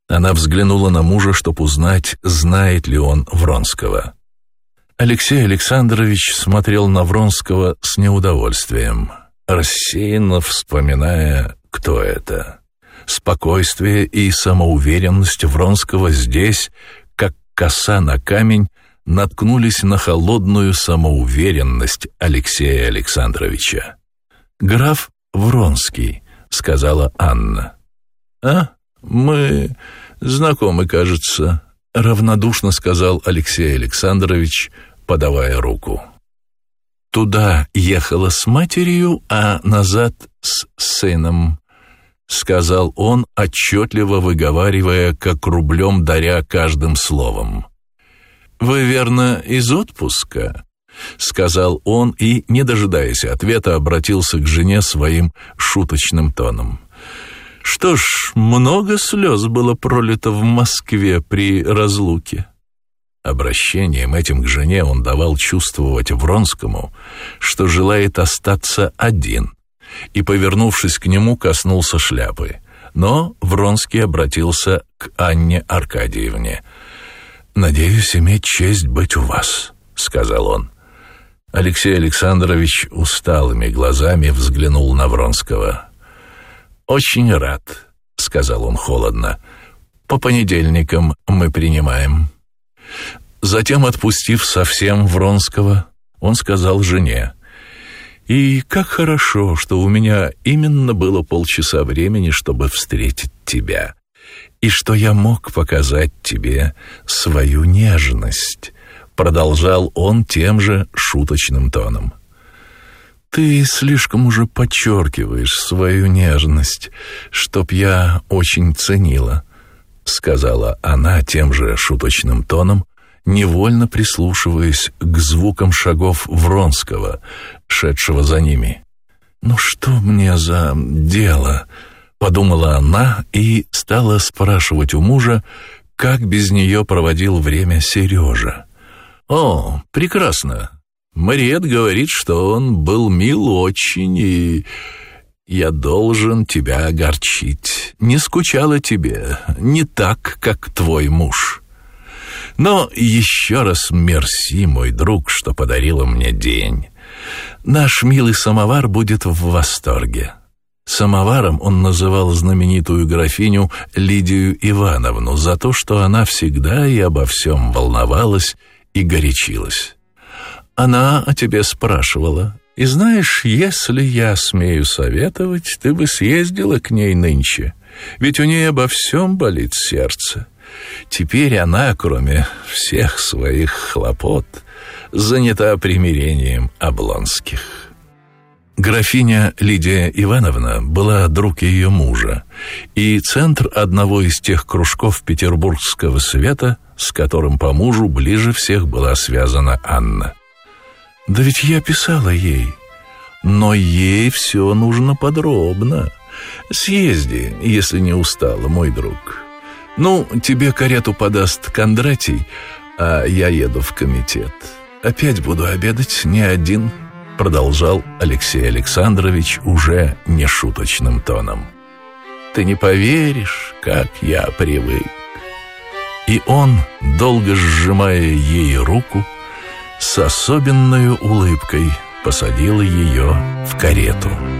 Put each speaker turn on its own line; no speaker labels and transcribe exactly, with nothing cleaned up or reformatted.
Она взглянула на мужа, чтобы узнать, знает ли он Вронского. Алексей Александрович смотрел на Вронского с неудовольствием, рассеянно вспоминая, кто это. Спокойствие и самоуверенность Вронского здесь, как коса на камень, наткнулись на холодную самоуверенность Алексея Александровича. «Граф Вронский», — сказала Анна. «А, мы знакомы, кажется», — равнодушно сказал Алексей Александрович, подавая руку. «Туда ехала с матерью, а назад с сыном», — сказал он, отчетливо выговаривая, как рублем даря каждым словом. «Вы, верно, из отпуска?» — сказал он и, не дожидаясь ответа, обратился к жене своим шуточным тоном. «Что ж, много слез было пролито в Москве при разлуке». Обращением этим к жене он давал чувствовать Вронскому, что желает остаться один, и, повернувшись к нему, коснулся шляпы. Но Вронский обратился к Анне Аркадьевне. «Надеюсь иметь честь быть у вас», — сказал он. Алексей Александрович усталыми глазами взглянул на Вронского. «Очень рад», — сказал он холодно. «По понедельникам мы принимаем». Затем, отпустив совсем Вронского, он сказал жене: «И как хорошо, что у меня именно было полчаса времени, чтобы встретить тебя, и что я мог показать тебе свою нежность», — продолжал он тем же шуточным тоном. «Ты слишком уже подчеркиваешь свою нежность, чтоб я очень ценила», — сказала она тем же шуточным тоном, невольно прислушиваясь к звукам шагов Вронского, шедшего за ними. «Ну что мне за дело?» — подумала она и стала спрашивать у мужа, как без нее проводил время Сережа. «О, прекрасно. Мариет говорит, что он был мил очень, и я должен тебя огорчить. Не скучала тебе, не так, как твой муж. Но еще раз мерси, мой друг, что подарила мне день. Наш милый самовар будет в восторге». Самоваром он называл знаменитую графиню Лидию Ивановну за то, что она всегда и обо всем волновалась и горячилась. «Она о тебе спрашивала, и знаешь, если я смею советовать, ты бы съездила к ней нынче, ведь у ней обо всем болит сердце. Теперь она, кроме всех своих хлопот, занята примирением Облонских». Графиня Лидия Ивановна была друг ее мужа и центр одного из тех кружков петербургского света, с которым по мужу ближе всех была связана Анна. «Да ведь я писала ей, но ей все нужно подробно. Съезди, если не устала, мой друг. Ну, тебе карету подаст Кондратий, а я еду в комитет. Опять буду обедать не один», — продолжал Алексей Александрович уже не шуточным тоном. «Ты не поверишь, как я привык». И он, долго сжимая ей руку, с особенной улыбкой посадил ее в карету.